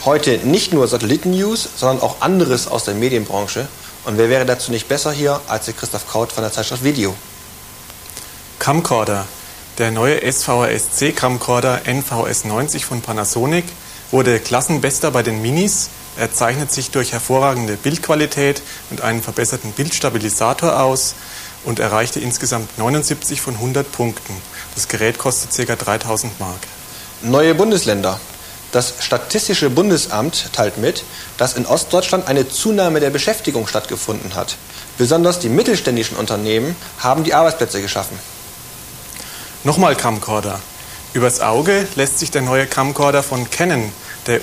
Heute nicht nur Satelliten-News, sondern auch anderes aus der Medienbranche. Und wer wäre dazu nicht besser hier als der Christoph Kaut von der Zeitschrift Video? Camcorder. Der neue SVHS-C Camcorder NVS90 von Panasonic wurde Klassenbester bei den Minis. Er zeichnet sich durch hervorragende Bildqualität und einen verbesserten Bildstabilisator aus und erreichte insgesamt 79 von 100 Punkten. Das Gerät kostet ca. 3000 Mark. Neue Bundesländer. Das Statistische Bundesamt teilt mit, dass in Ostdeutschland eine Zunahme der Beschäftigung stattgefunden hat. Besonders die mittelständischen Unternehmen haben die Arbeitsplätze geschaffen. Nochmal Camcorder. Übers Auge lässt sich der neue Camcorder von Canon, der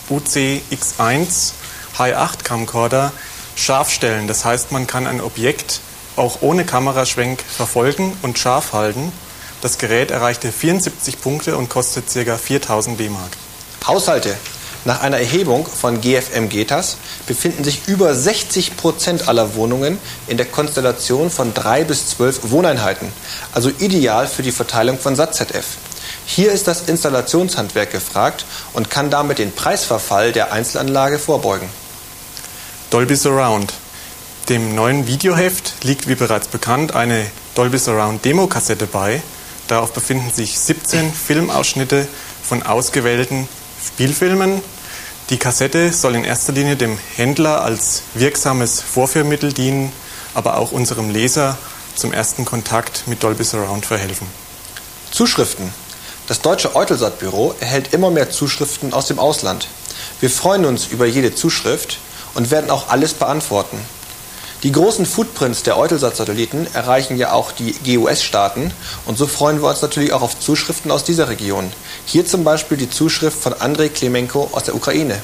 UC-X1 Hi8 Camcorder, scharf stellen. Das heißt, man kann ein Objekt auch ohne Kameraschwenk verfolgen und scharf halten. Das Gerät erreichte 74 Punkte und kostet ca. 4000 D-Mark. Haushalte. Nach einer Erhebung von GFM Getas befinden sich über 60% aller Wohnungen in der Konstellation von 3 bis 12 Wohneinheiten, also ideal für die Verteilung von SAT-ZF. Hier ist das Installationshandwerk gefragt und kann damit den Preisverfall der Einzelanlage vorbeugen. Dolby Surround. Dem neuen Videoheft liegt, wie bereits bekannt, eine Dolby Surround Demokassette bei. Darauf befinden sich 17 Filmausschnitte von ausgewählten Spielfilmen. Die Kassette soll in erster Linie dem Händler als wirksames Vorführmittel dienen, aber auch unserem Leser zum ersten Kontakt mit Dolby Surround verhelfen. Zuschriften. Das deutsche Eutelsat-Büro erhält immer mehr Zuschriften aus dem Ausland. Wir freuen uns über jede Zuschrift und werden auch alles beantworten. Die großen Footprints der Eutelsat-Satelliten erreichen ja auch die GUS-Staaten und so freuen wir uns natürlich auch auf Zuschriften aus dieser Region. Hier zum Beispiel die Zuschrift von Andrei Klemenko aus der Ukraine.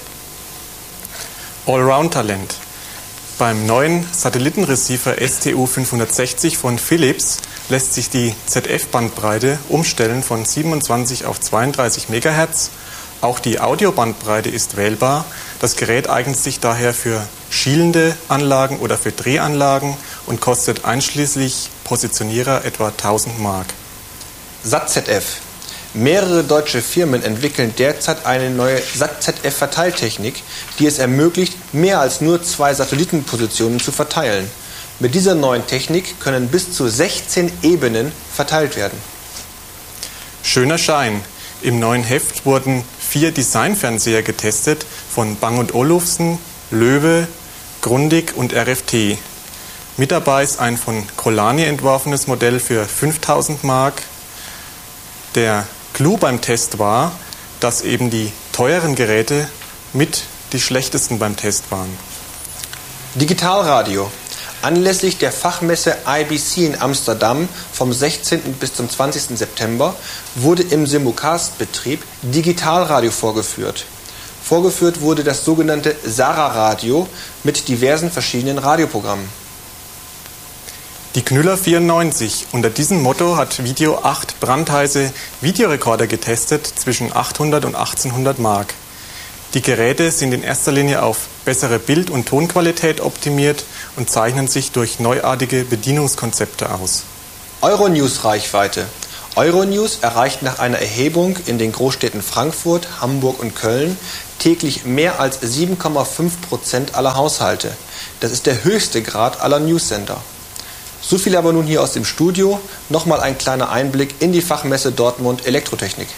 Allround-Talent. Beim neuen Satellitenreceiver STU 560 von Philips lässt sich die ZF-Bandbreite umstellen von 27 auf 32 MHz. Auch die Audiobandbreite ist wählbar. Das Gerät eignet sich daher für schielende Anlagen oder für Drehanlagen und kostet einschließlich Positionierer etwa 1000 Mark. SAT-ZF. Mehrere deutsche Firmen entwickeln derzeit eine neue SAT-ZF-Verteiltechnik, die es ermöglicht, mehr als nur 2 Satellitenpositionen zu verteilen. Mit dieser neuen Technik können bis zu 16 Ebenen verteilt werden. Schöner Schein. Im neuen Heft wurden 4 Designfernseher getestet von Bang & Olufsen, Löwe, Grundig und RFT. Mit dabei ist ein von Colani entworfenes Modell für 5000 Mark. Der Clou beim Test war, dass eben die teuren Geräte mit die schlechtesten beim Test waren. Digitalradio. Anlässlich der Fachmesse IBC in Amsterdam vom 16. bis zum 20. September wurde im Simulcast-Betrieb Digitalradio vorgeführt. Vorgeführt wurde das sogenannte SARA-Radio mit diversen verschiedenen Radioprogrammen. Die Knüller 94. Unter diesem Motto hat Video 8 brandheiße Videorekorder getestet zwischen 800 und 1800 Mark. Die Geräte sind in erster Linie auf bessere Bild- und Tonqualität optimiert und zeichnen sich durch neuartige Bedienungskonzepte aus. Euronews-Reichweite. Euronews erreicht nach einer Erhebung in den Großstädten Frankfurt, Hamburg und Köln täglich mehr als 7,5% aller Haushalte. Das ist der höchste Grad aller Newssender. So viel aber nun hier aus dem Studio. Nochmal ein kleiner Einblick in die Fachmesse Dortmund Elektrotechnik.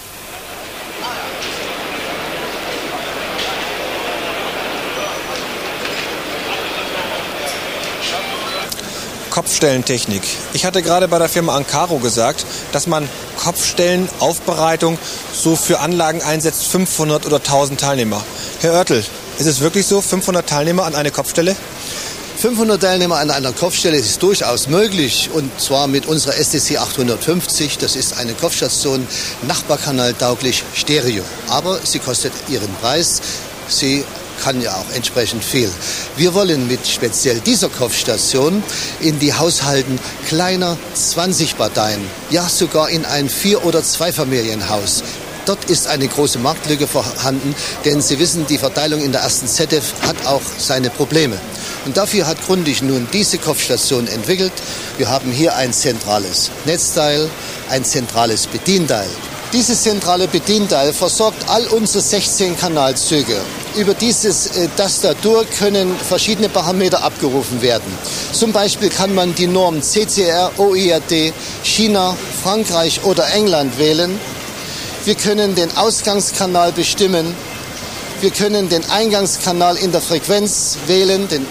Kopfstellentechnik. Ich hatte gerade bei der Firma Ancaro gesagt, dass man Kopfstellenaufbereitung so für Anlagen einsetzt, 500 oder 1000 Teilnehmer. Herr Oertel, ist es wirklich so, 500 Teilnehmer an eine Kopfstelle? 500 Teilnehmer an einer Kopfstelle ist durchaus möglich und zwar mit unserer STC 850. Das ist eine Kopfstation, nachbarkanaltauglich Stereo. Aber sie kostet ihren Preis. Sie kann ja auch entsprechend viel. Wir wollen mit speziell dieser Kopfstation in die Haushalten kleiner 20 Parteien, ja sogar in ein 4- oder 2-Familienhaus. Dort ist eine große Marktlücke vorhanden, denn Sie wissen, die Verteilung in der ersten ZF hat auch seine Probleme. Und dafür hat Grundig nun diese Kopfstation entwickelt. Wir haben hier ein zentrales Netzteil, ein zentrales Bedienteil. Dieses zentrale Bedienteil versorgt all unsere 16 Kanalzüge. Über dieses Tastatur können verschiedene Parameter abgerufen werden. Zum Beispiel kann man die Norm CCR, OIRD, China, Frankreich oder England wählen. Wir können den Ausgangskanal bestimmen. Wir können den Eingangskanal in der Frequenz wählen, den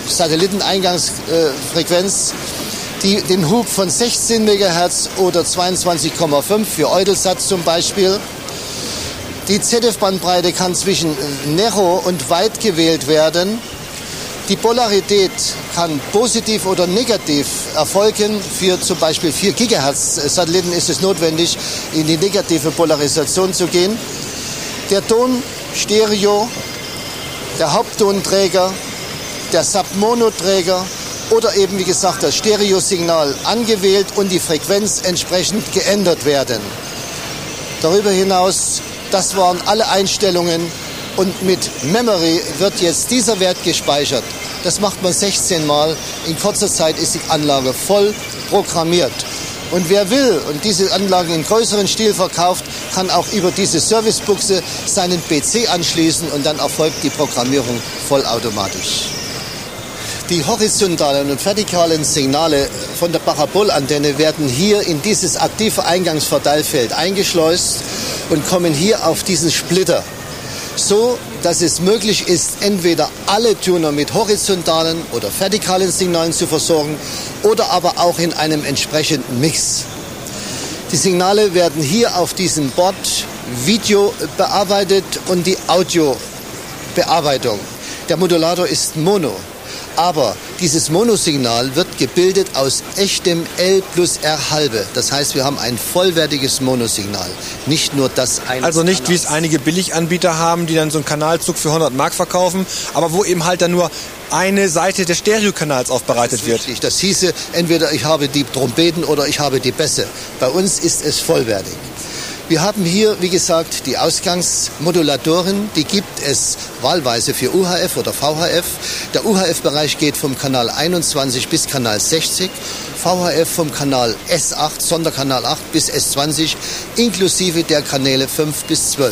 Satelliteneingangsfrequenz. Den Hub von 16 MHz oder 22,5 für Eutelsat zum Beispiel. Die ZF-Bandbreite kann zwischen Narrow und Wide gewählt werden. Die Polarität kann positiv oder negativ erfolgen. Für zum Beispiel 4 GHz Satelliten ist es notwendig, in die negative Polarisation zu gehen. Der Ton Stereo, der Haupttonträger, der Submonoträger oder eben, wie gesagt, das Stereosignal angewählt und die Frequenz entsprechend geändert werden. Darüber hinaus, das waren alle Einstellungen und mit Memory wird jetzt dieser Wert gespeichert. Das macht man 16 Mal. In kurzer Zeit ist die Anlage voll programmiert. Und wer will und diese Anlagen in größeren Stil verkauft, kann auch über diese Servicebuchse seinen PC anschließen und dann erfolgt die Programmierung vollautomatisch. Die horizontalen und vertikalen Signale von der Parabolantenne werden hier in dieses aktive Eingangsverteilfeld eingeschleust und kommen hier auf diesen Splitter, so dass es möglich ist, entweder alle Tuner mit horizontalen oder vertikalen Signalen zu versorgen oder aber auch in einem entsprechenden Mix. Die Signale werden hier auf diesem Board Video bearbeitet und die Audiobearbeitung. Der Modulator ist Mono. Aber dieses Monosignal wird gebildet aus echtem L plus R halbe. Das heißt, wir haben ein vollwertiges Monosignal. Nicht nur das eine. Also nicht, wie es einige Billiganbieter haben, die dann so einen Kanalzug für 100 Mark verkaufen, aber wo eben halt dann nur eine Seite des Stereokanals aufbereitet wird. Richtig. Das hieße, entweder ich habe die Trompeten oder ich habe die Bässe. Bei uns ist es vollwertig. Wir haben hier, wie gesagt, die Ausgangsmodulatoren, die gibt es wahlweise für UHF oder VHF. Der UHF-Bereich geht vom Kanal 21 bis Kanal 60, VHF vom Kanal S8, Sonderkanal 8 bis S20, inklusive der Kanäle 5 bis 12.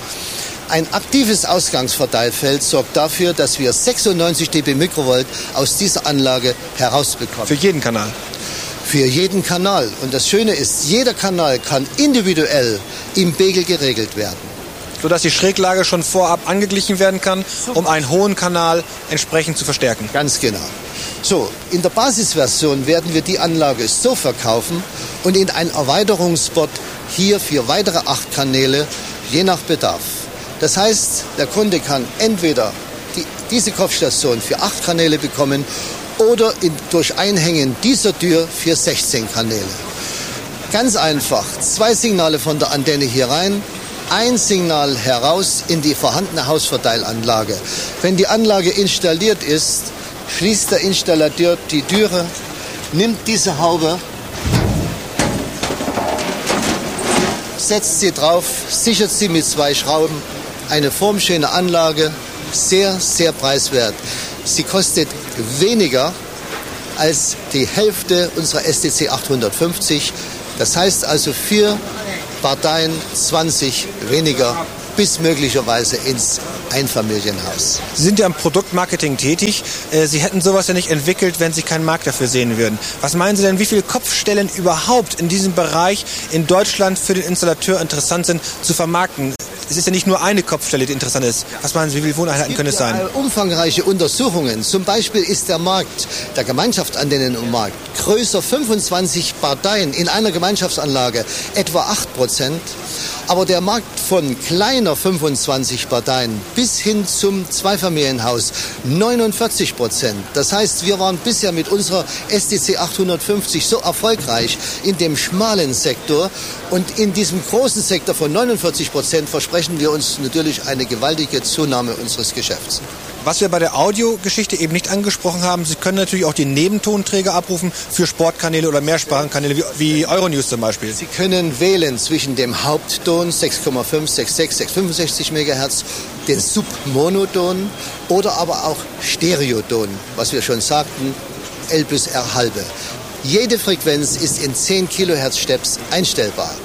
Ein aktives Ausgangsverteilfeld sorgt dafür, dass wir 96 dB Mikrovolt aus dieser Anlage herausbekommen. Für jeden Kanal? Für jeden Kanal. Und das Schöne ist, jeder Kanal kann individuell im Pegel geregelt werden. Sodass die Schräglage schon vorab angeglichen werden kann, um einen hohen Kanal entsprechend zu verstärken. Ganz genau. So, in der Basisversion werden wir die Anlage so verkaufen und in ein Erweiterungsspot hier für weitere 8 Kanäle, je nach Bedarf. Das heißt, der Kunde kann entweder diese Kopfstation für 8 Kanäle bekommen oder durch Einhängen dieser Tür für 16 Kanäle. Ganz einfach, 2 Signale von der Antenne hier rein, ein Signal heraus in die vorhandene Hausverteilanlage. Wenn die Anlage installiert ist, schließt der Installateur die Türe, nimmt diese Haube, setzt sie drauf, sichert sie mit 2 Schrauben. Eine formschöne Anlage, sehr, sehr preiswert. Sie kostet weniger als die Hälfte unserer STC 850. Das heißt also 4 Parteien 20 weniger bis möglicherweise ins Einfamilienhaus. Sie sind ja im Produktmarketing tätig. Sie hätten sowas ja nicht entwickelt, wenn Sie keinen Markt dafür sehen würden. Was meinen Sie denn, wie viele Kopfstellen überhaupt in diesem Bereich in Deutschland für den Installateur interessant sind zu vermarkten? Es ist ja nicht nur eine Kopfstelle, die interessant ist. Was meinen Sie, wie viele Wohneinheiten können es sein? Umfangreiche Untersuchungen. Zum Beispiel ist der Markt, der Gemeinschaftsantennen im Markt, größer 25 Parteien in einer Gemeinschaftsanlage, etwa 8%. Aber der Markt von kleiner 25 Parteien bis hin zum Zweifamilienhaus 49%. Das heißt, wir waren bisher mit unserer STC 850 so erfolgreich in dem schmalen Sektor und in diesem großen Sektor von 49% versprechen wir uns natürlich eine gewaltige Zunahme unseres Geschäfts. Was wir bei der Audiogeschichte eben nicht angesprochen haben, Sie können natürlich auch die Nebentonträger abrufen für Sportkanäle oder Mehrsprachenkanäle wie Euronews zum Beispiel. Sie können wählen zwischen dem Hauptton 6,5, 6,6, 665 MHz, den Submonoton oder aber auch Stereoton, was wir schon sagten, L plus R halbe. Jede Frequenz ist in 10 Kilohertz Steps einstellbar.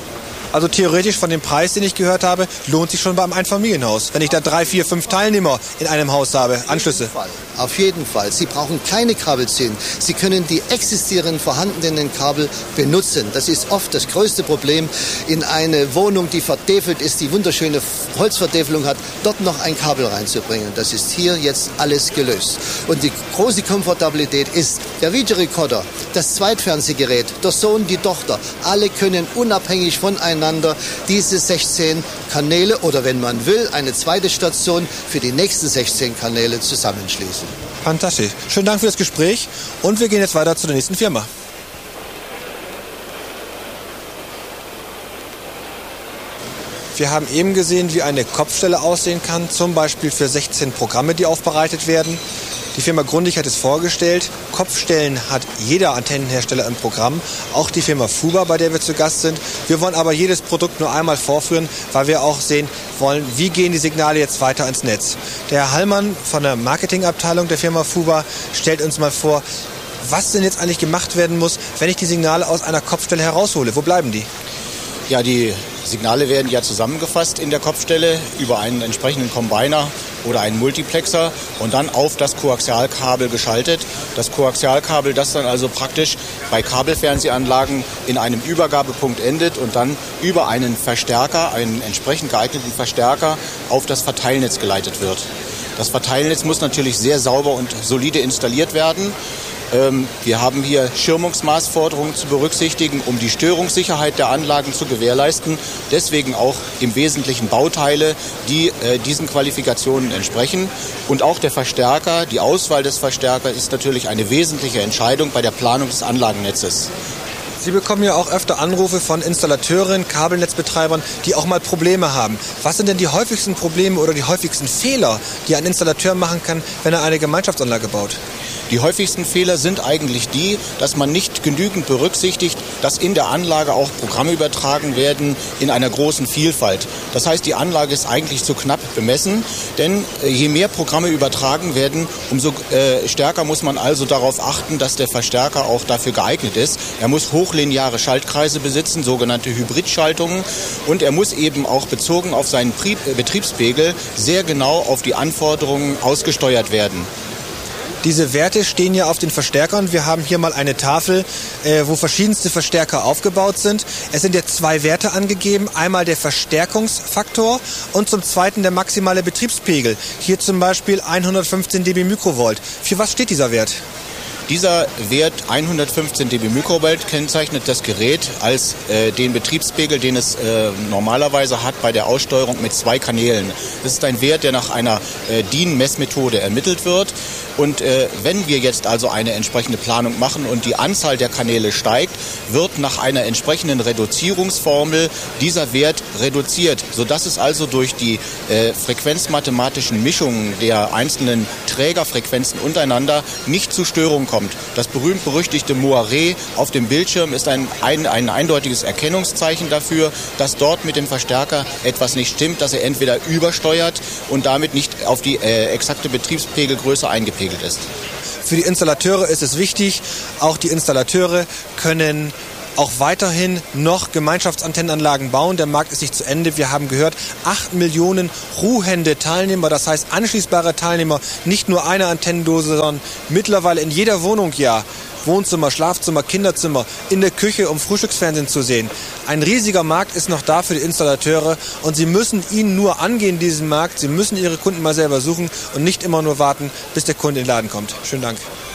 Also theoretisch von dem Preis, den ich gehört habe, lohnt sich schon beim Einfamilienhaus. Wenn ich da 3, 4, 5 Teilnehmer in einem Haus habe, Anschlüsse. Auf jeden Fall. Sie brauchen keine Kabel ziehen. Sie können die existierenden vorhandenen Kabel benutzen. Das ist oft das größte Problem in eine Wohnung, die vertäfelt ist, die wunderschöne Holzvertäfelung hat, dort noch ein Kabel reinzubringen. Das ist hier jetzt alles gelöst. Und die große Komfortabilität ist der Videorekorder, das Zweitfernsehgerät, der Sohn, die Tochter. Alle können unabhängig voneinander diese 16 Kanäle oder wenn man will, eine zweite Station für die nächsten 16 Kanäle zusammenschließen. Fantastisch. Schönen Dank für das Gespräch und wir gehen jetzt weiter zu der nächsten Firma. Wir haben eben gesehen, wie eine Kopfstelle aussehen kann, zum Beispiel für 16 Programme, die aufbereitet werden. Die Firma Grundig hat es vorgestellt. Kopfstellen hat jeder Antennenhersteller im Programm, auch die Firma Fuba, bei der wir zu Gast sind. Wir wollen aber jedes Produkt nur einmal vorführen, weil wir auch sehen wollen, wie gehen die Signale jetzt weiter ins Netz. Der Herr Hallmann von der Marketingabteilung der Firma Fuba stellt uns mal vor, was denn jetzt eigentlich gemacht werden muss, wenn ich die Signale aus einer Kopfstelle heraushole. Wo bleiben die? Ja, die Signale werden ja zusammengefasst in der Kopfstelle über einen entsprechenden Combiner oder einen Multiplexer und dann auf das Koaxialkabel geschaltet. Das Koaxialkabel, das dann also praktisch bei Kabelfernsehanlagen in einem Übergabepunkt endet und dann über einen Verstärker, einen entsprechend geeigneten Verstärker, auf das Verteilnetz geleitet wird. Das Verteilnetz muss natürlich sehr sauber und solide installiert werden. Wir haben hier Schirmungsmaßforderungen zu berücksichtigen, um die Störungssicherheit der Anlagen zu gewährleisten. Deswegen auch im Wesentlichen Bauteile, die diesen Qualifikationen entsprechen. Und auch der Verstärker, die Auswahl des Verstärkers ist natürlich eine wesentliche Entscheidung bei der Planung des Anlagennetzes. Sie bekommen ja auch öfter Anrufe von Installateuren, Kabelnetzbetreibern, die auch mal Probleme haben. Was sind denn die häufigsten Probleme oder die häufigsten Fehler, die ein Installateur machen kann, wenn er eine Gemeinschaftsanlage baut? Die häufigsten Fehler sind eigentlich die, dass man nicht genügend berücksichtigt, dass in der Anlage auch Programme übertragen werden in einer großen Vielfalt. Das heißt, die Anlage ist eigentlich zu knapp bemessen, denn je mehr Programme übertragen werden, umso stärker muss man also darauf achten, dass der Verstärker auch dafür geeignet ist. Er muss hochlineare Schaltkreise besitzen, sogenannte Hybridschaltungen, und er muss eben auch bezogen auf seinen Betriebspegel sehr genau auf die Anforderungen ausgesteuert werden. Diese Werte stehen ja auf den Verstärkern. Wir haben hier mal eine Tafel, wo verschiedenste Verstärker aufgebaut sind. Es sind jetzt 2 Werte angegeben. Einmal der Verstärkungsfaktor und zum zweiten der maximale Betriebspegel. Hier zum Beispiel 115 dB Mikrovolt. Für was steht dieser Wert? Dieser Wert 115 dB Mikrovolt kennzeichnet das Gerät als den Betriebspegel, den es normalerweise hat bei der Aussteuerung mit 2 Kanälen. Das ist ein Wert, der nach einer DIN-Messmethode ermittelt wird. Und wenn wir jetzt also eine entsprechende Planung machen und die Anzahl der Kanäle steigt, wird nach einer entsprechenden Reduzierungsformel dieser Wert reduziert, sodass es also durch die frequenzmathematischen Mischungen der einzelnen Trägerfrequenzen untereinander nicht zu Störungen kommt. Das berühmt-berüchtigte Moiré auf dem Bildschirm ist ein eindeutiges Erkennungszeichen dafür, dass dort mit dem Verstärker etwas nicht stimmt, dass er entweder übersteuert und damit nicht auf die exakte Betriebspegelgröße eingepegelt ist. Für die Installateure ist es wichtig, auch die Installateure können auch weiterhin noch Gemeinschaftsantennenanlagen bauen. Der Markt ist nicht zu Ende. Wir haben gehört, 8 Millionen ruhende Teilnehmer, das heißt anschließbare Teilnehmer, nicht nur eine Antennendose, sondern mittlerweile in jeder Wohnung, ja. Wohnzimmer, Schlafzimmer, Kinderzimmer, in der Küche, um Frühstücksfernsehen zu sehen. Ein riesiger Markt ist noch da für die Installateure und sie müssen ihn nur angehen, diesen Markt. Sie müssen ihre Kunden mal selber suchen und nicht immer nur warten, bis der Kunde in den Laden kommt. Schönen Dank.